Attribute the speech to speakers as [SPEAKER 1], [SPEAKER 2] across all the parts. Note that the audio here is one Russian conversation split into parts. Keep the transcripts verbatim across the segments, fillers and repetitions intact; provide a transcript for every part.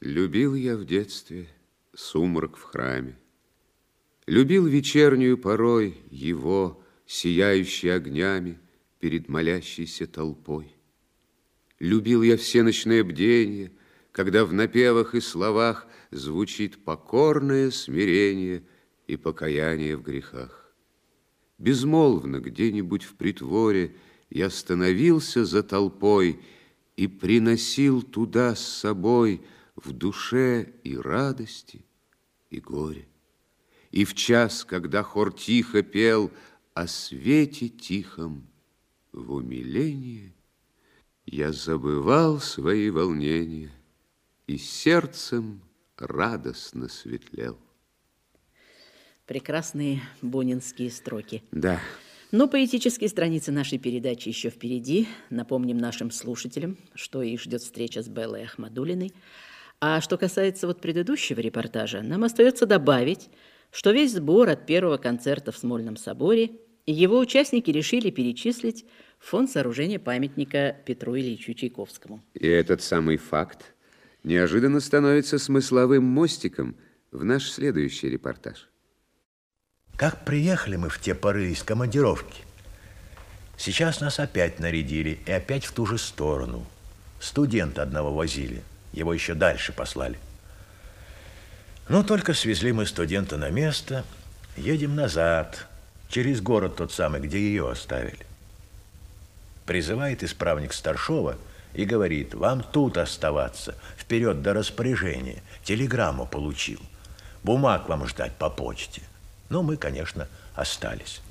[SPEAKER 1] Любил я в детстве сумрак в храме, любил вечернюю порой его, сияющий огнями перед молящейся толпой. Любил я все ночные бдения, когда в напевах и словах звучит покорное смирение и покаяние в грехах. Безмолвно где-нибудь в притворе я становился за толпой и приносил туда с собой в душе и радости, и горе. И в час, когда хор тихо пел о свете тихом в умилении, я забывал свои волнения и сердцем радостно светлел.
[SPEAKER 2] Прекрасные бунинские строки.
[SPEAKER 1] Да.
[SPEAKER 2] Но поэтические страницы нашей передачи еще впереди. Напомним нашим слушателям, что их ждет встреча с Беллой Ахмадуллиной. А что касается вот предыдущего репортажа, нам остается добавить, что весь сбор от первого концерта в Смольном соборе его участники решили перечислить в фонд сооружения памятника Петру Ильичу Чайковскому.
[SPEAKER 1] И этот самый факт неожиданно становится смысловым мостиком в наш следующий репортаж.
[SPEAKER 3] Как приехали мы в те поры из командировки, сейчас нас опять нарядили и опять в ту же сторону. Студента одного возили, его еще дальше послали. Но только свезли мы студента на место, едем назад, через город тот самый, где ее оставили. Призывает исправник Старшова и говорит: вам тут оставаться, вперед до распоряжения, телеграмму получил, бумаг вам ждать по почте. Но мы, конечно, остались.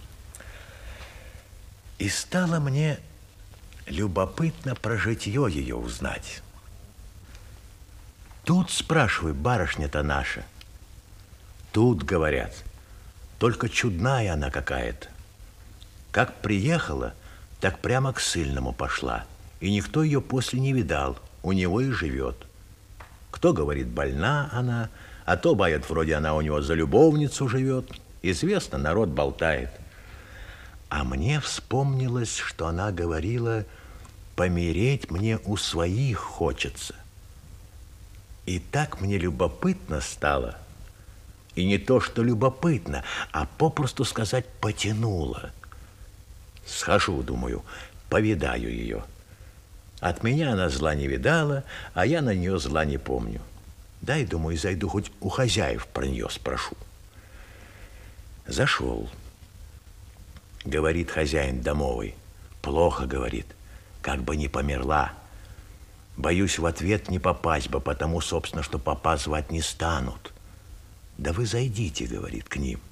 [SPEAKER 3] И стало мне любопытно про житье ее узнать. Тут, спрашиваю, барышня-то наша. Тут, говорят, только чудная она какая-то. Как приехала, так прямо к ссыльному пошла. И никто ее после не видал, у него и живет. Кто говорит, больна она, а то, бает, вроде она у него за любовницу живет. Известно, народ болтает. А мне вспомнилось, что она говорила, помереть мне у своих хочется. И так мне любопытно стало. И не то, что любопытно, а попросту сказать, потянуло. Схожу, думаю, повидаю ее. От меня она зла не видала, а я на нее зла не помню. Дай, думаю, зайду, хоть у хозяев про нее спрошу. Зашел. Говорит хозяин домовый. Плохо, говорит, как бы не померла. Боюсь в ответ не попасть бы, потому, собственно, что папа звать не станут. Да вы зайдите, говорит, к ним.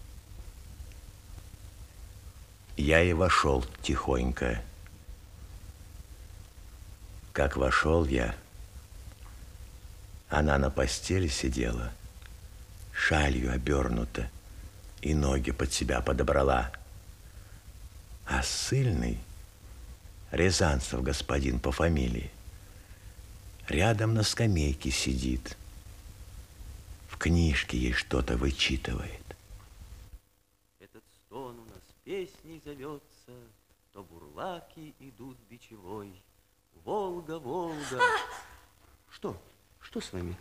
[SPEAKER 3] Я и вошел тихонько. Как вошел я, она на постели сидела, шалью обернута, и ноги под себя подобрала. А ссыльный, Рязанцев господин по фамилии, рядом на скамейке сидит, в книжке ей что-то вычитывает.
[SPEAKER 4] Этот стон у нас песней зовется, то бурлаки идут бичевой. Волга, Волга.
[SPEAKER 5] А!
[SPEAKER 4] Что? Что с вами?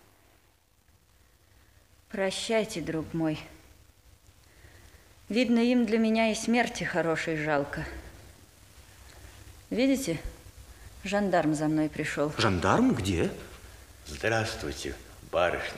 [SPEAKER 5] Прощайте, друг мой. Видно, им для меня и смерти хорошей жалко. Видите, жандарм за мной пришел.
[SPEAKER 4] Жандарм? Где?
[SPEAKER 3] Здравствуйте, барышня.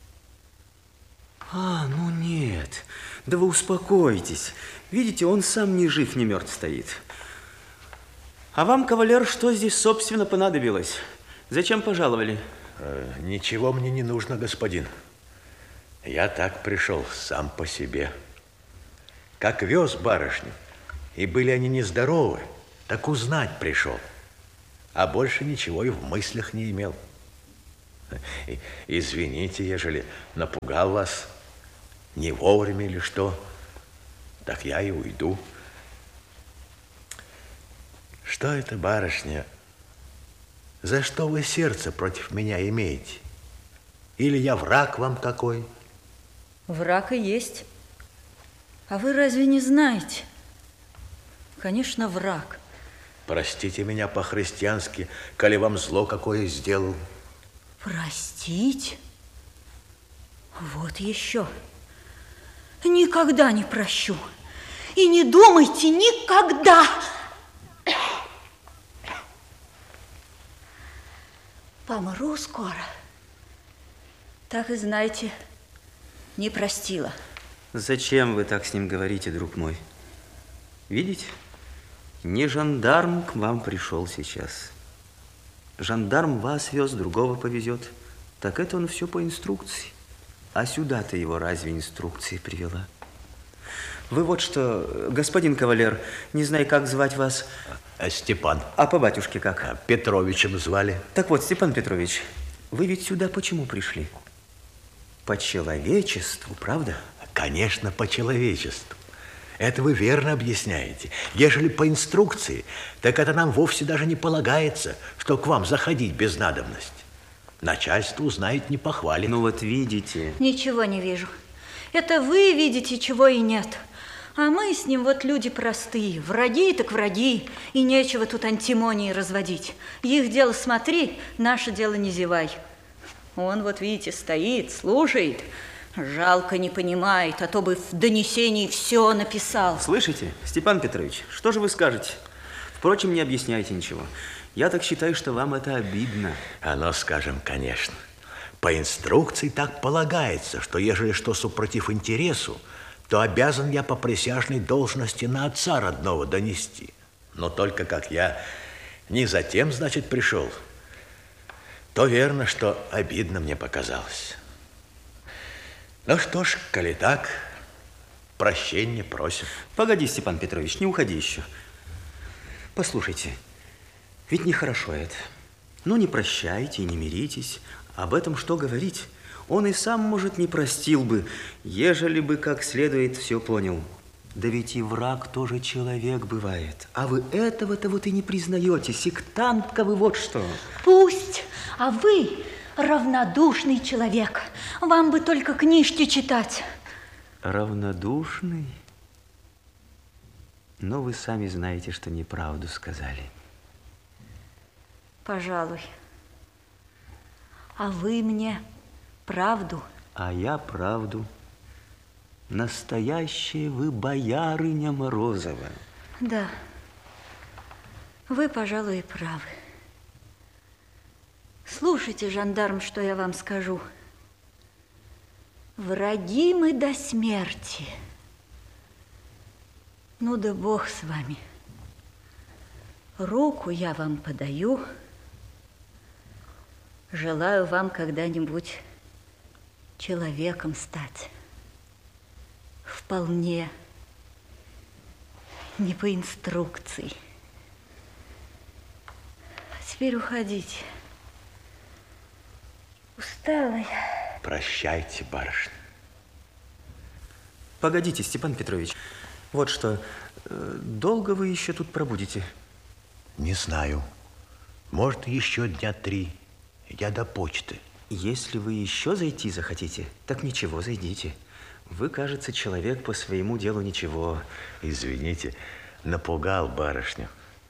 [SPEAKER 4] А, ну нет. Да вы успокойтесь. Видите, он сам ни жив, ни мертв стоит. А вам, кавалер, что здесь, собственно, понадобилось? Зачем пожаловали?
[SPEAKER 3] Э, ничего мне не нужно, господин. Я так пришел, сам по себе. Как вез барышню, и были они нездоровы, так узнать пришел. А больше ничего и в мыслях не имел. И, извините, ежели напугал вас, не вовремя или что, так я и уйду. Что это, барышня? За что вы сердце против меня имеете? Или я враг вам какой?
[SPEAKER 5] Враг и есть. А вы разве не знаете? Конечно, враг.
[SPEAKER 3] Простите меня по-христиански, коли вам зло какое сделал.
[SPEAKER 5] Простить? Вот еще. Никогда не прощу. И не думайте никогда. Помру скоро. Так и знаете, не простила.
[SPEAKER 4] Зачем вы так с ним говорите, друг мой? Видите, не жандарм к вам пришел сейчас. Жандарм вас вез, другого повезет. Так это он все по инструкции. А сюда-то его разве инструкции привела? Вы вот что, господин кавалер, не знаю, как звать вас.
[SPEAKER 3] А Степан.
[SPEAKER 4] А по батюшке как?
[SPEAKER 3] А Петровичем звали.
[SPEAKER 4] Так вот, Степан Петрович, вы ведь сюда почему пришли? По человечеству, правда?
[SPEAKER 3] Конечно, по человечеству. Это вы верно объясняете. Ежели по инструкции, так это нам вовсе даже не полагается, что к вам заходить без надобности. Начальство узнает, не похвалит.
[SPEAKER 4] Ну вот видите.
[SPEAKER 5] Ничего не вижу. Это вы видите, чего и нет. А мы с ним вот люди простые. Враги так враги. И нечего тут антимонии разводить. Их дело смотри, наше дело не зевай. Он вот, видите, стоит, слушает. Жалко не понимает, а то бы в донесении все написал.
[SPEAKER 4] Слышите, Степан Петрович, что же вы скажете? Впрочем, не объясняйте ничего. Я так считаю, что вам это обидно.
[SPEAKER 3] Оно, скажем, конечно. По инструкции так полагается, что ежели что супротив интересу, то обязан я по присяжной должности на отца родного донести. Но только как я не затем, значит, пришел, то верно, что обидно мне показалось. Ну что ж, коли так, прощения просим.
[SPEAKER 4] Погоди, Степан Петрович, не уходи еще. Послушайте, ведь нехорошо это. Ну, не прощайте и не миритесь. Об этом что говорить? Он и сам, может, не простил бы, ежели бы как следует все понял. Да ведь и враг тоже человек бывает. А вы этого-то вот и не признаете. Сектантка вы вот что.
[SPEAKER 5] Пусть, а вы равнодушный человек. Вам бы только книжки читать.
[SPEAKER 4] Равнодушный? Но вы сами знаете, что неправду сказали.
[SPEAKER 5] Пожалуй. А вы мне правду?
[SPEAKER 4] А я правду. Настоящая вы боярыня Морозова.
[SPEAKER 5] Да. Вы, пожалуй, и правы. Слушайте, жандарм, что я вам скажу. Враги мы до смерти. Ну да Бог с вами. Руку я вам подаю. Желаю вам когда-нибудь человеком стать. Вполне не по инструкции. А теперь уходите. Устала я.
[SPEAKER 3] Прощайте, барышня.
[SPEAKER 4] Погодите, Степан Петрович. Вот что, долго вы еще тут пробудете?
[SPEAKER 3] Не знаю. Может, еще дня три. Я до почты.
[SPEAKER 4] Если вы еще зайти захотите, так ничего, зайдите. Вы, кажется, человек по своему делу ничего.
[SPEAKER 3] Извините, напугал барышню.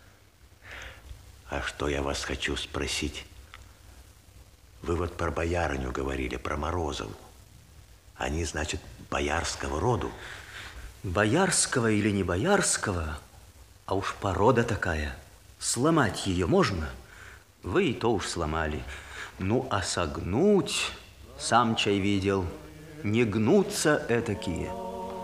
[SPEAKER 3] А что я вас хочу спросить? Вы вот про боярыню говорили, про Морозову. Они, значит, боярского роду.
[SPEAKER 4] Боярского или не боярского, а уж порода такая. Сломать ее можно? Вы и то уж сломали. Ну, а согнуть, сам чай видел, не гнутся этакие.